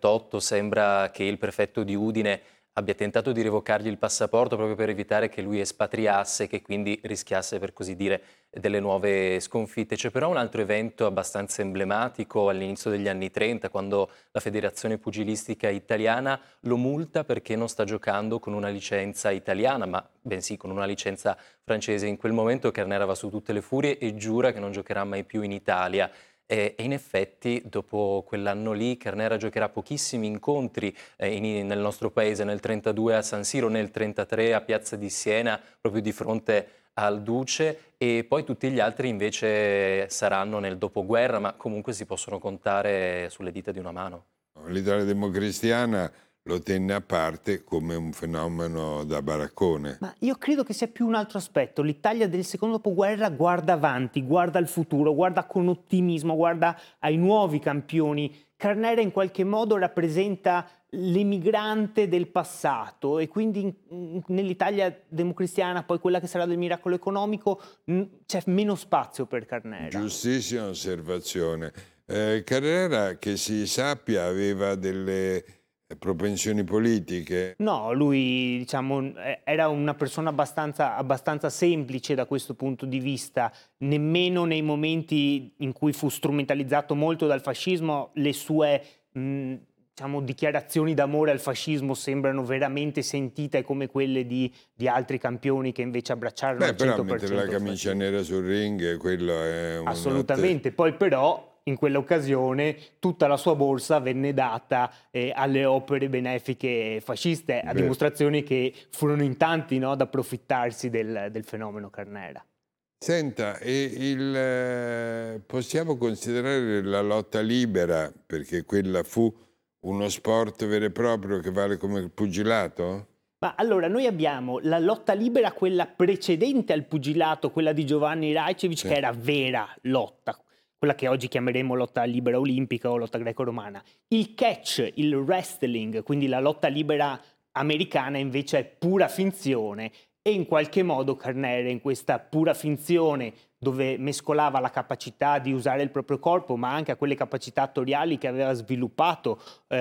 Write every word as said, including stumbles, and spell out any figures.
ventotto sembra che il prefetto di Udine abbia tentato di revocargli il passaporto proprio per evitare che lui espatriasse e che quindi rischiasse, per così dire, delle nuove sconfitte. C'è però un altro evento abbastanza emblematico all'inizio degli anni trenta, quando la Federazione Pugilistica Italiana lo multa perché non sta giocando con una licenza italiana, ma bensì con una licenza francese. In quel momento Carnera va su tutte le furie e giura che non giocherà mai più in Italia. E, e in effetti, dopo quell'anno lì, Carnera giocherà pochissimi incontri eh, in- nel nostro paese, nel trentadue a San Siro, nel trentatré a Piazza di Siena, proprio di fronte al Duce, e poi tutti gli altri invece saranno nel dopoguerra, ma comunque si possono contare sulle dita di una mano. L'Italia democristiana lo tenne a parte come un fenomeno da baraccone. Ma io credo che sia più un altro aspetto. L'Italia del secondo dopoguerra guarda avanti, guarda al futuro, guarda con ottimismo, guarda ai nuovi campioni. Carnera in qualche modo rappresenta l'emigrante del passato e quindi in- in- nell'Italia democristiana, poi quella che sarà del miracolo economico, mh, c'è meno spazio per Carnera. Giustissima osservazione. Eh, Carrera, che si sappia, aveva delle propensioni politiche. No, lui diciamo eh, era una persona abbastanza, abbastanza semplice da questo punto di vista, nemmeno nei momenti in cui fu strumentalizzato molto dal fascismo, le sue mh, diciamo, dichiarazioni d'amore al fascismo sembrano veramente sentite come quelle di, di altri campioni che invece abbracciarono Beh, al però cento per mettere cento la il camicia fascismo. nera sul ring, quello è un... Assolutamente, poi però in quell'occasione tutta la sua borsa venne data eh, alle opere benefiche fasciste, a Beh. dimostrazione che furono in tanti, no, ad approfittarsi del, del fenomeno Carnera. Senta, e il, eh, possiamo considerare la lotta libera, perché quella fu uno sport vero e proprio che vale come il pugilato? Ma allora noi abbiamo la lotta libera, quella precedente al pugilato, quella di Giovanni Raicevic, Sì. che era vera lotta, quella che oggi chiameremo lotta libera olimpica o lotta greco-romana. Il catch, il wrestling, quindi la lotta libera americana invece è pura finzione e in qualche modo Carnera in questa pura finzione dove mescolava la capacità di usare il proprio corpo ma anche a quelle capacità attoriali che aveva sviluppato eh,